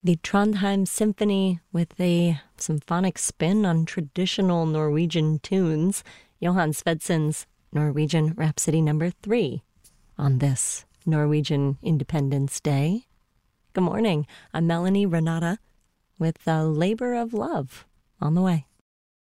The Trondheim Symphony with a symphonic spin on traditional Norwegian tunes. Johan Svedsen's Norwegian Rhapsody No. 3 on this Norwegian Independence Day. Good morning. I'm Melanie Renata with the Labor of Love on the way.